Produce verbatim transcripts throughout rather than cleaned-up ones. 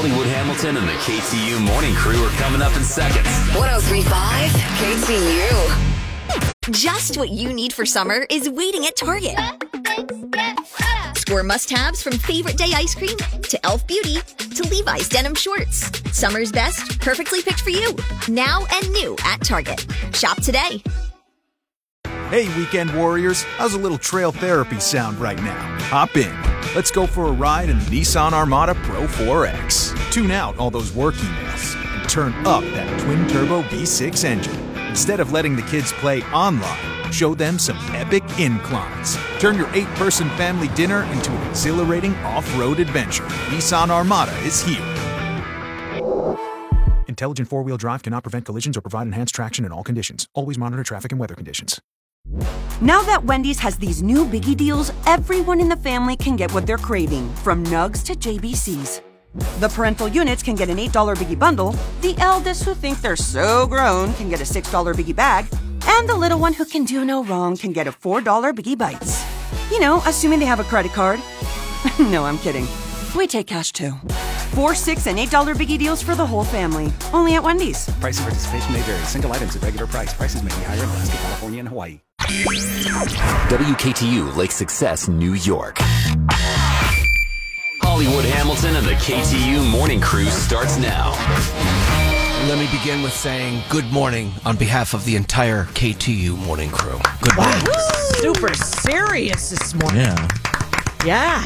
Hollywood Hamilton and the K T U Morning Crew are coming up in seconds. one oh three point five K T U. Just what you need for summer is waiting at Target. Score must-haves from Favorite Day ice cream to e l f Beauty to Levi's denim shorts. Summer's best, perfectly picked for you. Now and new at Target. Shop today. Hey, weekend warriors. How's a little trail therapy sound right now? Hop in. Let's go for a ride in the Nissan Armada Pro four X. Tune out all those work emails and turn up that twin-turbo V six engine. Instead of letting the kids play online, show them some epic inclines. Turn your eight-person family dinner into an exhilarating off-road adventure. Nissan Armada is here. Intelligent four-wheel drive cannot prevent collisions or provide enhanced traction in all conditions. Always monitor traffic and weather conditions. Now that Wendy's has these new biggie deals, everyone in the family can get what they're craving, from nugs to J B Cs. The parental units can get an eight dollar biggie bundle, the eldest who think they're so grown can get a six dollar biggie bag, and the little one who can do no wrong can get a four dollar biggie bites. You know, assuming they have a credit card. No, I'm kidding. We take cash too. Four, six, and eight dollar biggie deals for the whole family. Only at Wendy's. Price and participation may vary. Single items at regular price. Prices may be higher in Alaska, California, and Hawaii. W K T U Lake Success, New York. Hollywood Hamilton and the K T U Morning Crew starts now. Let me begin with saying good morning on behalf of the entire K T U Morning Crew. Good morning. Super serious this morning. Yeah. Yeah.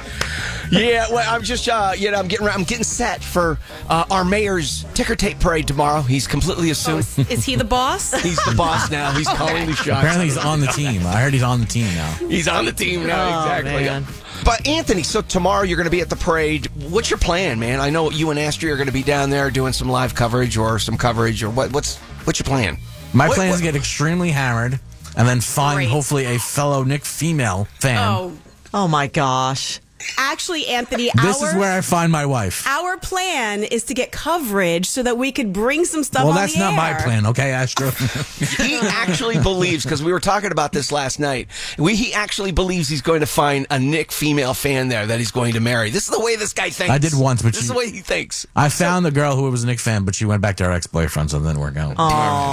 Yeah, well, I'm just, uh, you know, I'm getting, I'm getting set for uh, our mayor's ticker tape parade tomorrow. He's completely assumed. Oh, is, is he the boss? He's the boss now. He's calling the shots. Apparently, he's on the team. I heard he's on the team now. He's on the team now, Oh, exactly. man. But Anthony, so tomorrow you're going to be at the parade. What's your plan, man? I know you and Astrid are going to be down there doing some live coverage or some coverage, or what? What's what's your plan? My What- plan is what- to get extremely hammered and then find Great. hopefully a fellow Nick female fan. Oh, Oh my gosh. actually, Anthony, This our, is where I find my wife. our plan is to get coverage so that we could bring some stuff Well, on that's the not my air. plan, okay, Astro? He actually believes, because we were talking about this last night, we, he actually believes he's going to find a Nick female fan there that he's going to marry. This is the way this guy thinks. I did once, but this she- is the way he thinks. I found the girl who was a Nick fan, but she went back to her ex-boyfriend, so it didn't work out.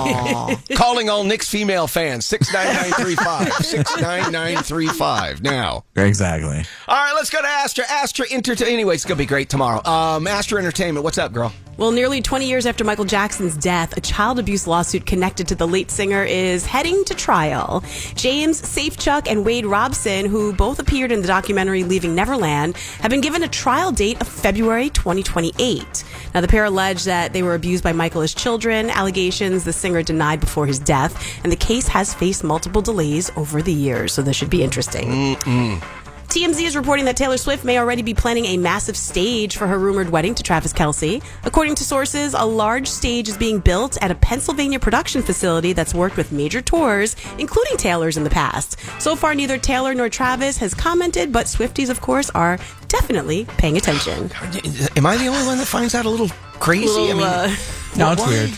Calling all Nick's female fans, six nine nine three five, six nine nine three five now. Exactly. All right, let's go to Astra. Astra Entertainment. Anyway, it's going to be great tomorrow. Um, Astra Entertainment, what's up, girl? Well, nearly twenty years after Michael Jackson's death, a child abuse lawsuit connected to the late singer is heading to trial. James Safechuck and Wade Robson, who both appeared in the documentary Leaving Neverland, have been given a trial date of February twenty twenty-eight. Now, the pair allege that they were abused by Michael as children, allegations the singer denied before his death, and the case has faced multiple delays over the years, so this should be interesting. Mm-mm. T M Z is reporting that Taylor Swift may already be planning a massive stage for her rumored wedding to Travis Kelce. According to sources, a large stage is being built at a Pennsylvania production facility that's worked with major tours, including Taylor's in the past. So far, neither Taylor nor Travis has commented, but Swifties, of course, are definitely paying attention. Am I the only one that finds that a little crazy? Little, I mean, uh, No, it's why? weird.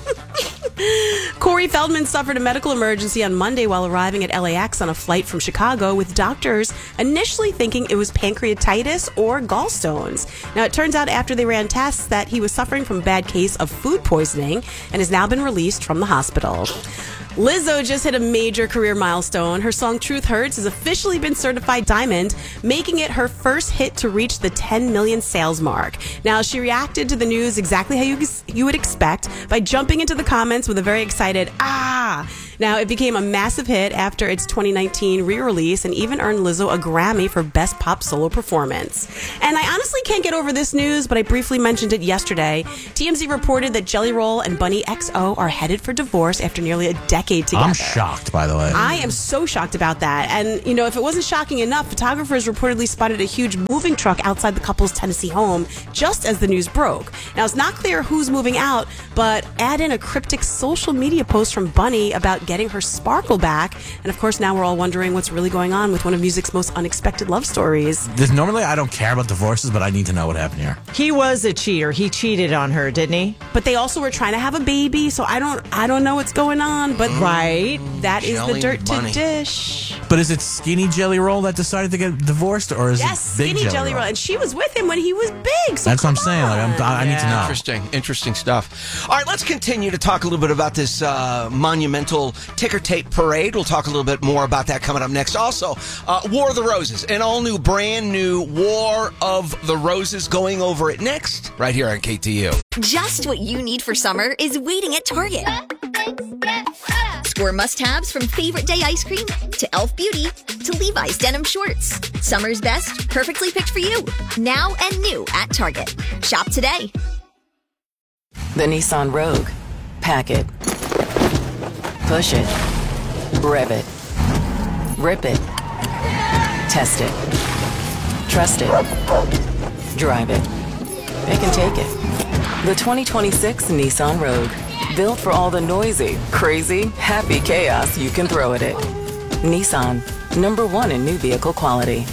Corey Feldman suffered a medical emergency on Monday while arriving at L A X on a flight from Chicago, with doctors initially thinking it was pancreatitis or gallstones. Now, it turns out after they ran tests that he was suffering from a bad case of food poisoning and has now been released from the hospital. Lizzo just hit a major career milestone. Her song Truth Hurts has officially been certified diamond, making it her first hit to reach the ten million sales mark. Now, she reacted to the news exactly how you, you would expect, by jumping into the comments with a very excited, ah! Now, it became a massive hit after its twenty nineteen re-release and even earned Lizzo a Grammy for Best Pop Solo Performance. And I honestly can't get over this news, but I briefly mentioned it yesterday. T M Z reported that Jelly Roll and Bunny X O are headed for divorce after nearly a decade together. I'm shocked, by the way. I am so shocked about that. And, you know, if it wasn't shocking enough, photographers reportedly spotted a huge moving truck outside the couple's Tennessee home just as the news broke. Now, it's not clear who's moving out, but add in a cryptic social media post from Bunny about getting her sparkle back. And, of course, now we're all wondering what's really going on with one of music's most unexpected love stories. This, normally, I don't care about divorces, but I need to know what happened here. He was a cheater. He cheated on her, didn't he? But they also were trying to have a baby, so I don't I don't know what's going on, but Right. that is the Jelly dirt to Bunny. dish. But is it Skinny Jelly Roll that decided to get divorced, or is Yes, it Big Skinny Jelly, Jelly Roll? Roll. And she was with him when he was big. So That's what I'm come saying. Like, I'm, I, I need to know. Interesting, interesting stuff. All right, let's continue to talk a little bit about this uh, monumental ticker tape parade. We'll talk a little bit more about that coming up next. Also, uh, War of the Roses, an all-new, brand-new War of the Roses going over it next, right here on K T U. Just what you need for summer is waiting at Target. Score must-haves from Favorite Day ice cream to Elf Beauty to Levi's denim shorts. Summer's best, perfectly picked for you. Now and new at Target. Shop today. The Nissan Rogue. Pack it. Push it. Rev it. Rip it. Test it. Trust it. Drive it. It can take it. The twenty twenty-six Nissan Rogue. Built for all the noisy, crazy, happy chaos you can throw at it. Nissan. Number one in new vehicle quality.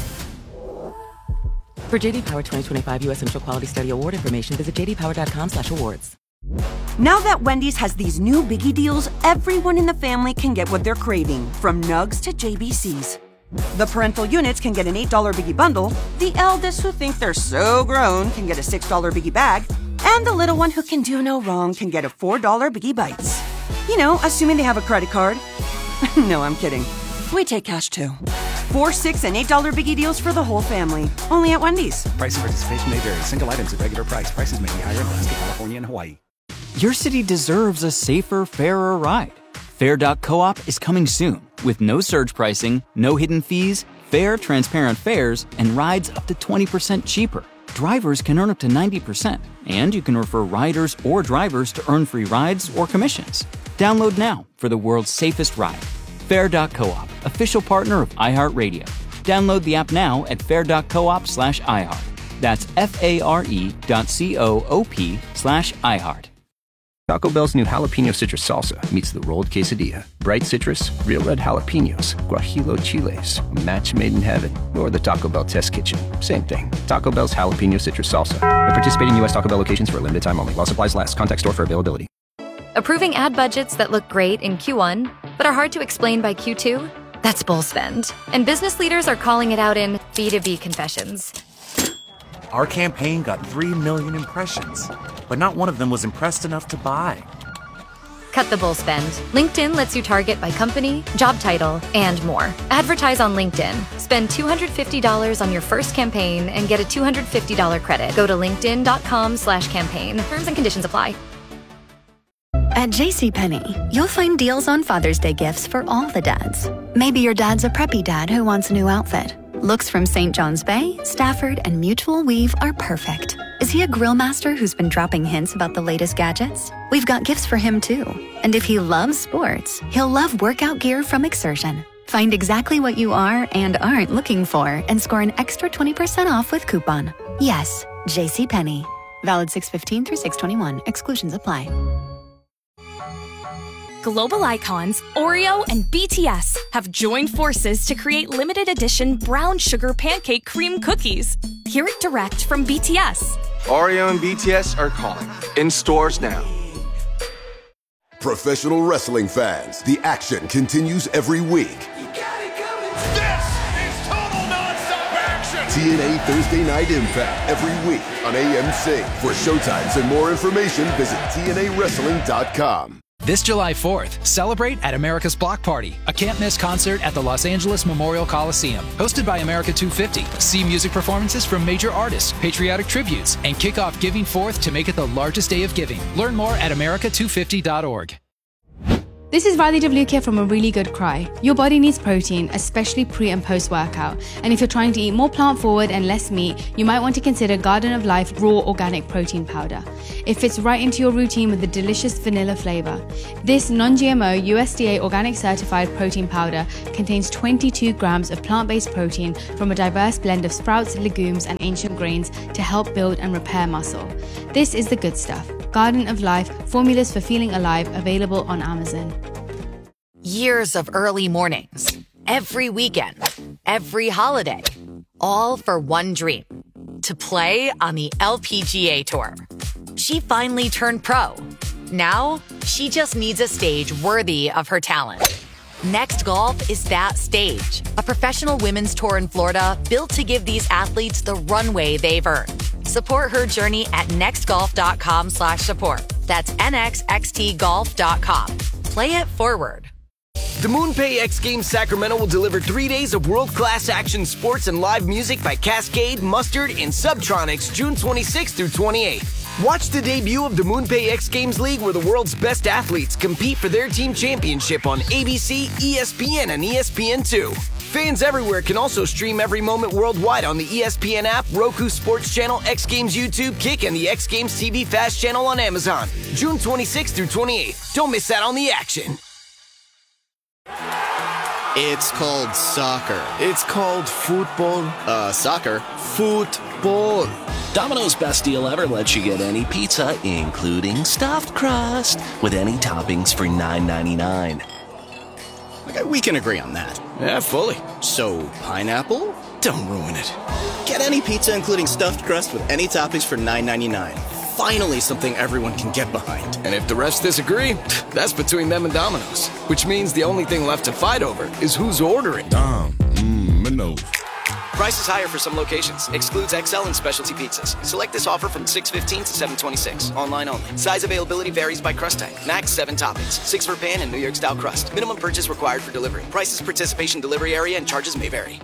For J D Power twenty twenty-five U S Central Quality Study Award information, visit j d power dot com slash awards. Now that Wendy's has these new biggie deals, everyone in the family can get what they're craving, from nugs to J B Cs. The parental units can get an eight dollar biggie bundle, the eldest who think they're so grown can get a six dollar biggie bag, and the little one who can do no wrong can get a four dollar biggie bites. You know, assuming they have a credit card. No, I'm kidding. We take cash too. Four, six, and eight dollar biggie deals for the whole family. Only at Wendy's. Price and participation may vary. Single items at regular price. Prices may be higher in Alaska, California, and Hawaii. Your city deserves a safer, fairer ride. Fair dot coop is coming soon with no surge pricing, no hidden fees, fair, transparent fares, and rides up to twenty percent cheaper. Drivers can earn up to ninety percent, and you can refer riders or drivers to earn free rides or commissions. Download now for the world's safest ride. Fair dot coop, official partner of iHeartRadio. Download the app now at fair dot coop slash iHeart. That's F-A-R-E dot C-O-O-P slash iHeart. Taco Bell's new jalapeno citrus salsa meets the rolled quesadilla. Bright citrus, real red jalapenos, guajillo chiles, a match made in heaven. Or the Taco Bell test kitchen. Same thing. Taco Bell's jalapeno citrus salsa. At participating U S Taco Bell locations for a limited time only. While supplies last. Contact store for availability. Approving ad budgets that look great in Q one, but are hard to explain by Q two? That's bull spend. And business leaders are calling it out in B two B confessions. Our campaign got three million impressions, but not one of them was impressed enough to buy. Cut the bull spend. LinkedIn lets you target by company, job title, and more. Advertise on LinkedIn. Spend two hundred fifty dollars on your first campaign and get a two hundred fifty dollars credit. Go to linkedin.com slash campaign. Terms and conditions apply. At JCPenney, you'll find deals on Father's Day gifts for all the dads. Maybe your dad's a preppy dad who wants a new outfit. Looks from Saint John's Bay, Stafford, and Mutual Weave are perfect. Is he a grill master who's been dropping hints about the latest gadgets? We've got gifts for him too. And if he loves sports, he'll love workout gear from Exertion. Find exactly what you are and aren't looking for and score an extra twenty percent off with coupon. Yes, JCPenney. Valid six fifteen through six twenty-one. Exclusions apply. Global icons Oreo and B T S have joined forces to create limited edition brown sugar pancake cream cookies. Hear it direct from B T S. Oreo and B T S are calling. In stores now. Professional wrestling fans, the action continues every week. This is total nonstop action! T N A Thursday Night Impact every week on A M C. For showtimes and more information, visit T N A wrestling dot com. This July fourth, celebrate at America's Block Party, a can't-miss concert at the Los Angeles Memorial Coliseum. Hosted by America two fifty, see music performances from major artists, patriotic tributes, and kick off Giving Fourth to make it the largest day of giving. Learn more at america two fifty dot org. This is Radhi Devlukia from A Really Good Cry. Your body needs protein, especially pre and post workout. And if you're trying to eat more plant forward and less meat, you might want to consider Garden of Life Raw Organic Protein Powder. It fits right into your routine with a delicious vanilla flavor. This non-G M O U S D A organic certified protein powder contains twenty-two grams of plant-based protein from a diverse blend of sprouts, legumes, and ancient grains to help build and repair muscle. This is the good stuff. Garden of Life, formulas for feeling alive, available on Amazon. Years of early mornings, every weekend, every holiday, all for one dream, to play on the L P G A Tour. She finally turned pro. Now, she just needs a stage worthy of her talent. Next Golf is that stage. A professional women's tour in Florida built to give these athletes the runway they've earned. Support her journey at nextgolf.com slash support. That's N X X T golf dot com. Play it forward. The MoonPay X Games Sacramento will deliver three days of world-class action sports and live music by Cascade, Mustard, and Subtronics June twenty-sixth through twenty-eighth. Watch the debut of the MoonPay X Games League where the world's best athletes compete for their team championship on A B C, E S P N, and E S P N two. Fans everywhere can also stream every moment worldwide on the E S P N app, Roku Sports Channel, X Games YouTube, Kick, and the X Games T V Fast Channel on Amazon. June twenty-sixth through twenty-eighth. Don't miss out on the action. It's called soccer. It's called football. Uh, soccer. Football. Domino's Best Deal Ever lets you get any pizza, including stuffed crust, with any toppings for nine ninety-nine. Okay, we can agree on that. Yeah, fully. So, pineapple? Don't ruin it. Get any pizza, including stuffed crust, with any toppings for nine ninety-nine. Finally, something everyone can get behind. And if the refs disagree, that's between them and Domino's. Which means the only thing left to fight over is who's ordering. Dom, mmm, no. Price is higher for some locations. Excludes X L and specialty pizzas. Select this offer from six fifteen to seven twenty-six. Online only. Size availability varies by crust type. Max seven toppings. Six for pan and New York style crust. Minimum purchase required for delivery. Prices, participation, delivery area, and charges may vary.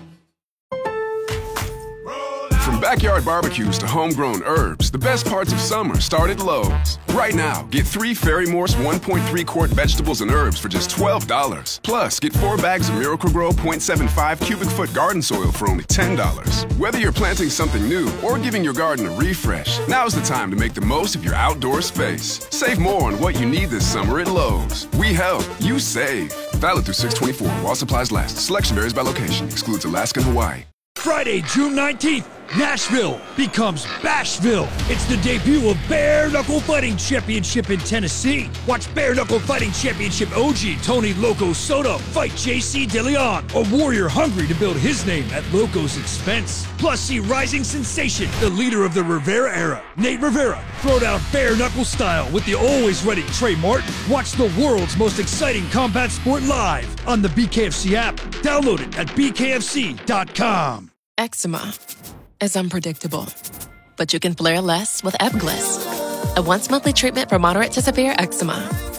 From backyard barbecues to homegrown herbs, the best parts of summer start at Lowe's. Right now, get three Fairy Morse one point three quart vegetables and herbs for just twelve dollars. Plus, get four bags of Miracle-Gro point seven five cubic foot garden soil for only ten dollars. Whether you're planting something new or giving your garden a refresh, now's the time to make the most of your outdoor space. Save more on what you need this summer at Lowe's. We help, you save. Valid through six twenty-four while supplies last. Selection varies by location. Excludes Alaska and Hawaii. Friday, June nineteenth, Nashville becomes Bashville. It's the debut of Bare Knuckle Fighting Championship in Tennessee. Watch Bare Knuckle Fighting Championship O G Tony Loco Soto fight J C DeLeon, a warrior hungry to build his name at Loco's expense. Plus, see rising sensation, the leader of the Rivera era, Nate Rivera, throw down bare knuckle style with the always ready Trey Martin. Watch the world's most exciting combat sport live on the B K F C app. Download it at b k f c dot com. Eczema is unpredictable, but you can flare less with Ebglyss, a once-monthly treatment for moderate to severe eczema.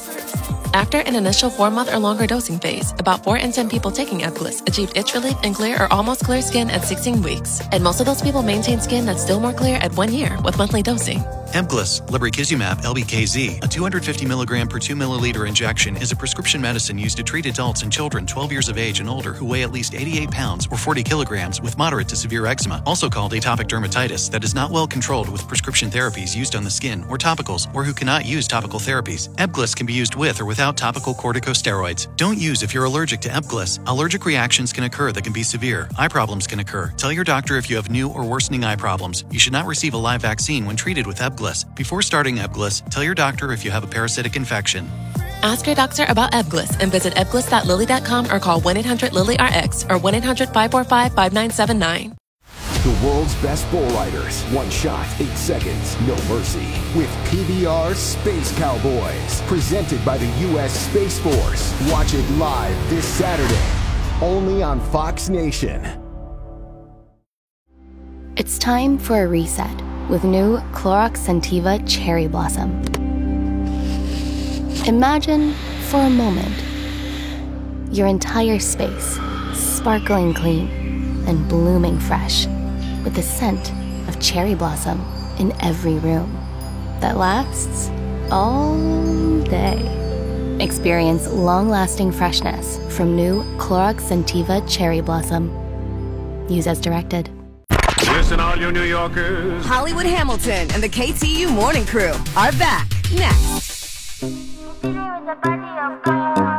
After an initial four-month or longer dosing phase, about four in ten people taking Ebglyss achieved itch relief and clear or almost clear skin at sixteen weeks, and most of those people maintain skin that's still more clear at one year with monthly dosing. Ebglyss, lebrikizumab L B K Z, a two hundred fifty milligram per two milliliter injection, is a prescription medicine used to treat adults and children twelve years of age and older who weigh at least eighty-eight pounds or forty kilograms with moderate to severe eczema, also called atopic dermatitis, that is not well controlled with prescription therapies used on the skin or topicals, or who cannot use topical therapies. Ebglyss can be used with or without topical corticosteroids. Don't use if you're allergic to Ebglyss. Allergic reactions can occur that can be severe. Eye problems can occur. Tell your doctor if you have new or worsening eye problems. You should not receive a live vaccine when treated with Ebglyss. Before starting Ebglyss, tell your doctor if you have a parasitic infection. Ask your doctor about Ebglyss and visit ebglyss dot lilly dot com or call one eight hundred lilly R X or one eight hundred five four five five nine seven nine. The world's best bull riders. One shot, eight seconds, no mercy. With P B R Space Cowboys. Presented by the U S Space Force. Watch it live this Saturday. Only on Fox Nation. It's time for a reset with new Clorox Scentiva Cherry Blossom. Imagine, for a moment, your entire space sparkling clean and blooming fresh with the scent of cherry blossom in every room that lasts all day. Experience long-lasting freshness from new Clorox Scentiva Cherry Blossom. Use as directed. Listen, all you New Yorkers. Hollywood Hamilton and the K T U Morning Crew are back next.